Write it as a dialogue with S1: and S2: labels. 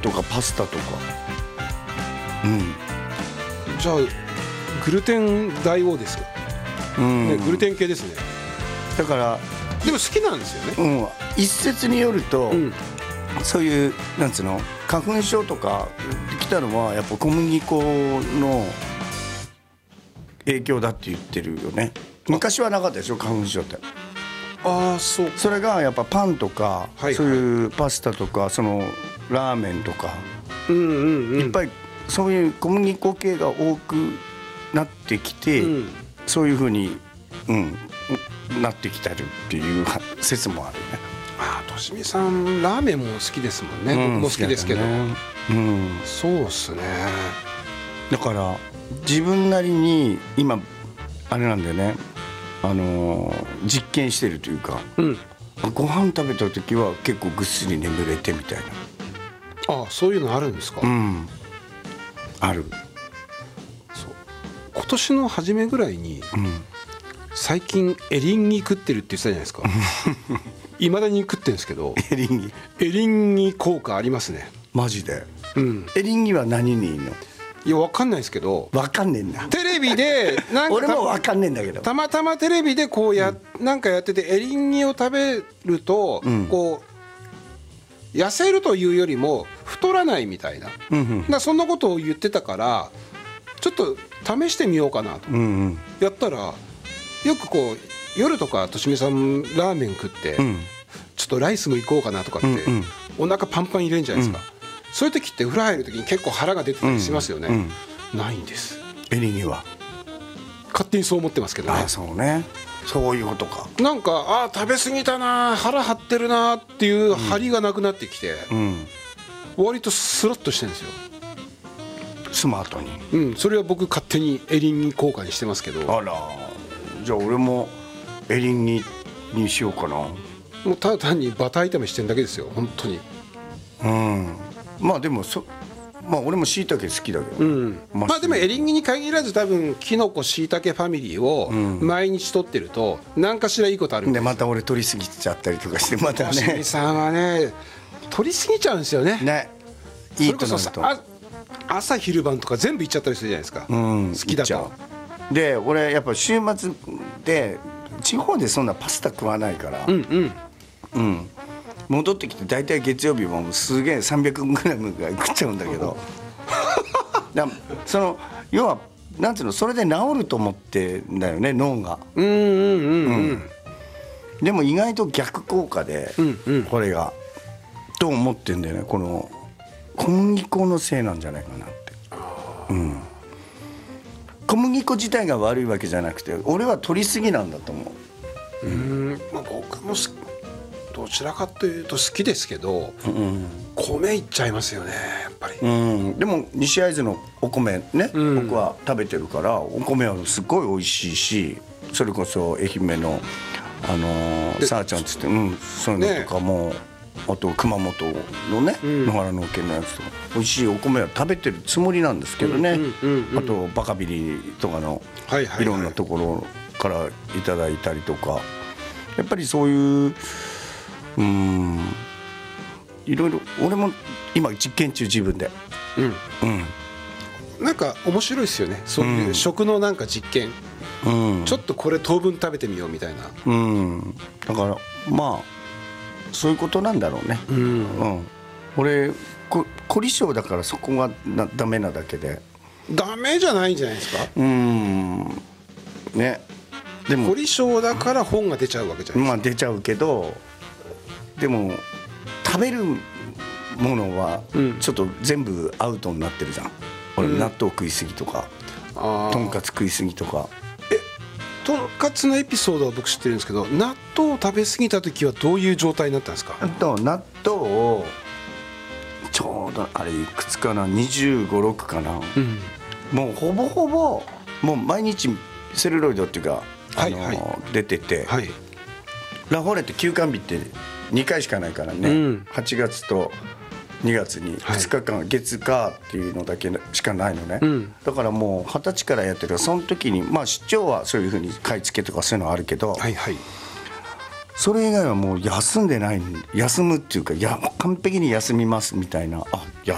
S1: とかパスタとか。
S2: じゃあグルテン大王ですよ、ね、グルテン系ですね。
S1: だから
S2: でも好きなんですよね。
S1: 一説によると、そういうなんつうの花粉症とか来たのはやっぱ小麦粉の影響だって言ってるよね。昔はなかったでしょ花粉症って。
S2: そう。
S1: それがやっぱパンとか、そういうパスタとかそのラーメンとか、いっぱいそういう小麦粉系が多くなってきて、そういうふうに、なってきてるっていう説もあるね。
S2: としみさんラーメンも好きですもんね。僕も好きですけど、そうっすね。
S1: だから自分なりに今あれなんだよね、実験してるというか、ご飯食べた時は結構ぐっすり眠れてみたいな。
S2: そういうのあるんですか。
S1: ある。
S2: そう今年の初めぐらいに、最近エリンギ食ってるって言ってたじゃないですか。いまだに食ってるんですけど、エリンギ効果ありますね。
S1: マジで。エリンギは何にいいの？
S2: いや分かんないですけど。
S1: 分かんねえんだ。
S2: テレビでなんか
S1: 俺も分かんねえんだけど、
S2: たまたまテレビでこうなんかやってて、エリンギを食べると、こう痩せるというよりも太らないみたいな、そんなことを言ってたから、ちょっと試してみようかなと、やったらよくこう夜とかとしみさんラーメン食って、ちょっとライスも行こうかなとかって、お腹パンパン入れるんじゃないですか。そういう時って風呂入る時に結構腹が出てたりしますよね。ないんです、
S1: エリンギは。
S2: 勝手にそう思ってますけどね。
S1: そうね、そういうことか。
S2: なんか食べ過ぎたな、腹張ってるなっていう張りがなくなってきて、割とスラッとしてるんですよ、
S1: スマートに。
S2: それは僕勝手にエリンギ効果にしてますけど。
S1: じゃあ俺もエリンギにしようかな。
S2: もうただ単にバター炒めしてるだけですよ本当に。
S1: まあでも俺も椎茸好きだけど、
S2: まあでもエリンギに限らず多分キノコ椎茸ファミリーを毎日取ってると何かしらいいことあるんです。
S1: でまた俺取りすぎちゃったりとかして、またね。
S2: しみさんはね取りすぎちゃうんですよね。
S1: いいとなると
S2: 朝昼晩とか全部いっちゃったりするじゃないですか、好きだと。
S1: で俺やっぱ週末で地方でそんなパスタ食わないから、戻ってきて大体月曜日もすげえ 300g ぐらい食っちゃうんだけどその要はなんていうの、それで治ると思ってんだよね脳が。でも意外と逆効果で、これがと思ってんだよね。この小麦粉のせいなんじゃないかなって。小麦粉自体が悪いわけじゃなくて、俺は取りすぎなんだと思う。
S2: 僕もどちらかというと好きですけど、米いっちゃいますよねやっぱり。
S1: でも西会津のお米ね、僕は食べてるから、お米はすごい美味しいし、それこそ愛媛のさあちゃんっつって、そういうのとかも、あと熊本のね、野原農研のやつとか美味しいお米は食べてるつもりなんですけどね。あとバカビリとかのいろんなところからいただいたりとか、やっぱりそういういろいろ俺も今実験中自分で。
S2: なんか面白いですよね、そういう食のなんか実験。ちょっとこれ当分食べてみようみたいな。
S1: だからまあそういうことなんだろうね。俺凝り性だから、そこがダメなだけで。
S2: ダメじゃないんじゃないですか。
S1: ね。でも
S2: 凝り性だから本が出ちゃうわけじゃないですか。
S1: 出ちゃうけど、でも食べるものはちょっと全部アウトになってるじゃん。俺納豆食いすぎとか、とんかつ食いすぎとか。
S2: とんかつのエピソードは僕知ってるんですけど、納豆を食べ過ぎた時はどういう状態になったんですか。
S1: 納豆をちょうどあれいくつかな、25、6かな、もうほぼほぼもう毎日セルロイドっていうか出てて、ラフォーレって休館日って2回しかないからね、8月と2月に2日間、月火っていうのだけしかないのね、だからもう20歳からやってるから、その時にまあ出張はそういうふうに買い付けとかそういうのあるけど、それ以外はもう休んでない、休むっていうか、完璧に休みますみたいな、